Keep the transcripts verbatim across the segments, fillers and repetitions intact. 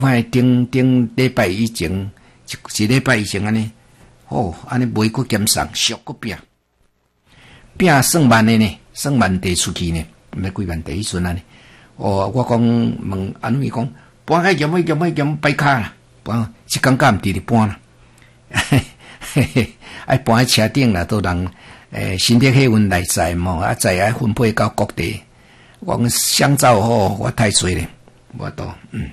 快顶顶礼拜以前，一一礼拜以前安尼，哦，安尼卖过减送，俗个饼，饼算万的呢，算万地出去呢，毋知几万地迄阵安尼。哦，我讲问安尼讲，搬开咸，咸，咸，咸摆卡啦，搬一工甲毋伫咧搬啦，嘿嘿嘿，爱搬喺车顶啦，都人诶身体气温来载嘛，啊载爱分配到各地。我讲香皂吼，我太侪咧，无多，嗯。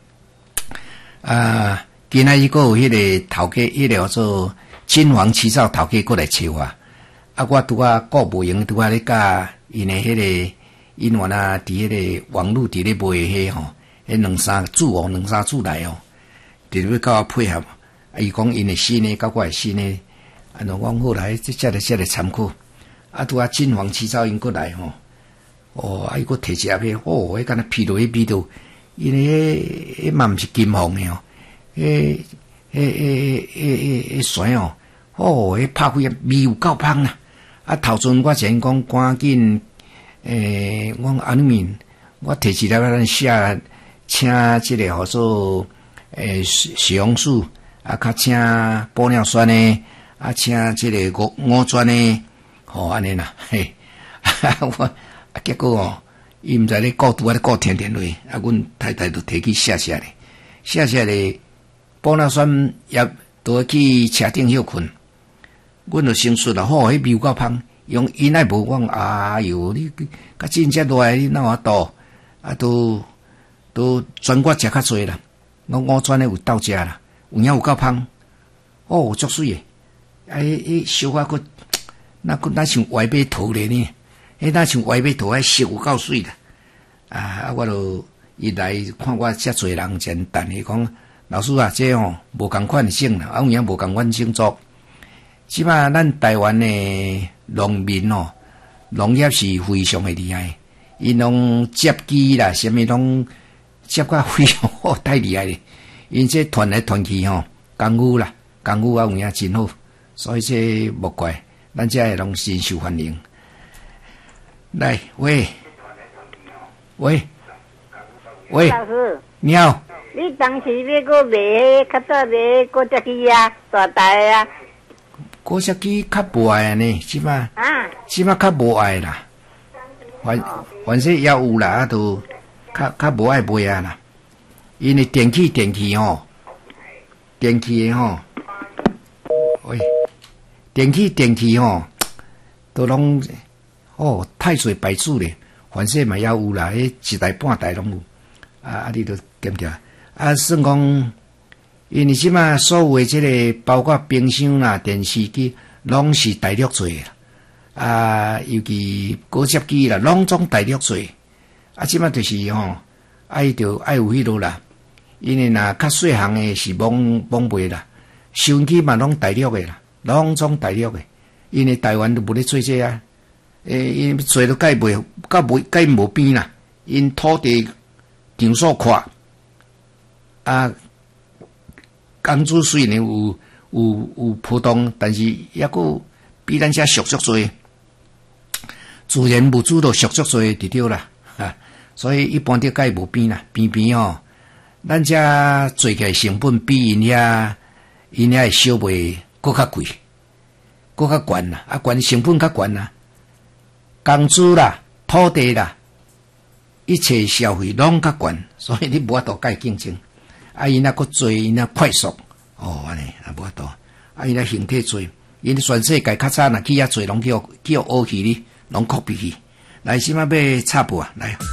啊，今仔日个有迄个头家，迄个叫做金黄七灶头家过来找我，啊，我拄啊顾无闲，拄啊咧甲因诶迄个因原啊，伫迄个网络伫咧卖迄吼，迄两三组哦，两三组来哦，伫咧甲我配合，啊，伊讲因诶新诶，甲我诶新诶，啊，我讲好来，即只来只来参考，啊，拄啊金黄七灶因过来吼。哦，啊！伊佫摕一盒迄，哦，迄敢若披落迄味道，因为迄迄嘛毋是金黄诶哦，迄迄迄迄迄酸哦，哦，迄拍开味有够香啦！啊，头阵我先讲赶紧，诶，我安面，我摕一粒咱写，请即个号做诶西红柿，啊，较请玻尿酸诶，啊，请即个五五砖诶，吼安尼啦，嘿，我。啊，结果哦，伊毋知咧顾拄啊咧顾甜甜类，啊，阮太太就摕去写写咧，写写咧，玻尿酸也都去车顶休困，阮就先说啦，吼，迄味有够香，用因爱无讲，哎哟，你较真正来你哪有倒，啊，都都全国食较济啦，我五转咧有到食啦，有影有够香，哦，足水诶，啊，迄迄小可佫，那佫那像歪尾头咧呢。迄那像歪尾头迄色有够水啦，啊！我就伊来看我遮侪人前等伊讲，老师啊，这吼无共款性啦，啊有影无共款性作。即摆咱台湾诶农民哦，农业是非常诶厉害，因拢接机啦，啥物拢接甲非常好，太厉害咧。因这团来团去吼，功夫啦，功夫啊有影真好，所以这无怪，咱遮诶拢深受欢迎。来，喂，喂，喂， 老师， 你好。 你当时要个卖迄较早卖果汁机啊，大台啊？ 果汁机较无爱呢，即摆， 啊， 即摆较无爱啦。反反正也有啦，啊，都较较无爱卖啊啦。因为电器电器吼，电器吼，喂，电器电器吼，都拢。哦，太侪牌子咧，反正嘛也有啦，迄一台半台拢有，啊啊，你都检查，啊，算讲，因为即马所有诶即个，包括冰箱啦、电视机，拢是大陆做诶，啊，尤其果汁机啦，拢总大陆做，啊，即马就是吼，爱着爱有迄落啦，因为若较细项诶是罔罔卖啦，收音机嘛拢大陆诶啦，拢总大陆诶，因为台湾都无咧做这啊。诶，因做都改袂，甲无改无边啦。因土地场所宽，啊，工资虽然有有有波动，但是抑个比咱遮俗足多，自然物资都俗足多伫对啦，啊，所以一般都改无边啦，边边哦，咱遮做起来成本比因遐因遐小卖搁较贵，搁较悬啦，啊，悬成本较悬啦。工资啦、土地啦，一切消费拢较悬，所以你无法度甲伊竞争。啊，因那个做，因那快速，哦，安尼啊无法度。啊，因那形体做，因全世界较早若去遐做，拢叫叫学去哩，拢 copy 去。来，即摆要插播啊，来。